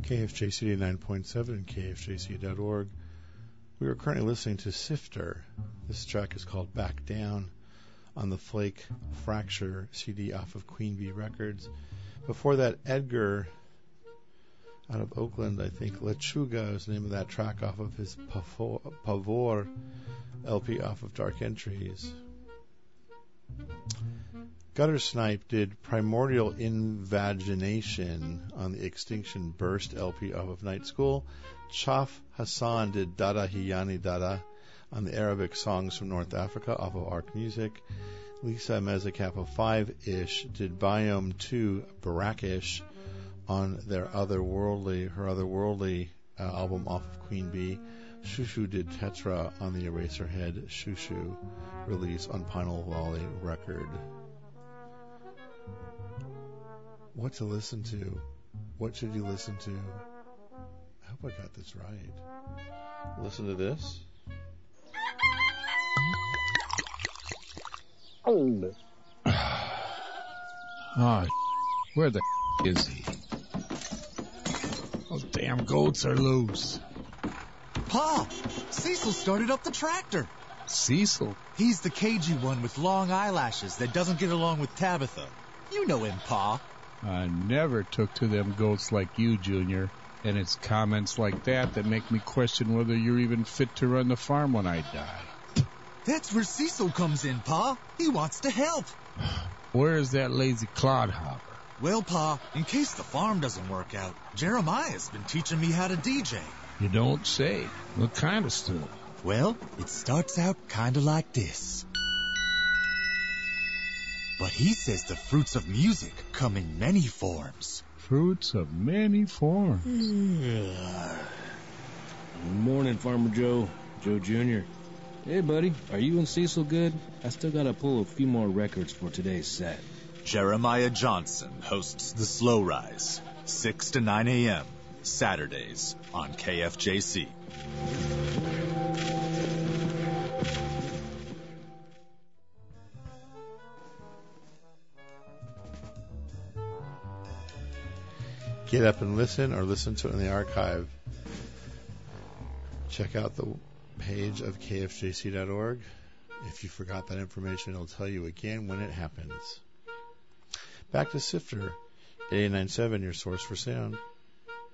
KFJC 89.7 and KFJC.org. We are currently listening to Sifter. This track is called Back Down on the Flake Fracture CD off of Queen Bee Records. Before that, Edgar out of Oakland, I think, Lechuga is the name of that track off of his Pavor LP off of Dark Entries. Gutter Snipe did Primordial Invagination on the Extinction Burst LP off of Night School. Chaf Hassan did Dada Hiyani Dada on the Arabic Songs from North Africa off of Arc Music. Lisa Mezzacapa 5-ish did Biome 2 Barakish on her otherworldly album off of Queen Bee. Shushu did Tetra on the Eraserhead Shushu release on Pinal Valley record. What to listen to? What should you listen to? I hope I got this right. Listen to this. Where the is he? Those damn goats are loose. Pa! Cecil started up the tractor. Cecil? He's the cagey one with long eyelashes that doesn't get along with Tabitha. You know him, Pa. I never took to them goats like you, Junior. And it's comments like that that make me question whether you're even fit to run the farm when I die. That's where Cecil comes in, Pa. He wants to help. Where is that lazy clodhopper? Well, Pa, in case the farm doesn't work out, Jeremiah's been teaching me how to DJ. You don't say. What kind of stuff? Well, it starts out kind of like this. But he says the fruits of music come in many forms. Fruits of many forms. Morning, Farmer Joe. Joe Jr. Hey, buddy. Are you and Cecil good? I still gotta pull a few more records for today's set. Jeremiah Johnson hosts The Slow Rise, 6 to 9 a.m., Saturdays on KFJC. Get up and listen, or listen to it in the archive. Check out the page of KFJC.org. If you forgot that information, it'll tell you again when it happens. Back to Sifter, 89.7, your source for sound.